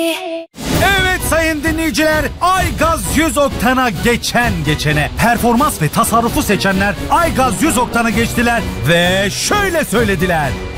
Evet sayın dinleyiciler, Aygaz 100 oktana geçene performans ve tasarrufu seçenler Aygaz 100 oktana geçtiler ve şöyle söylediler.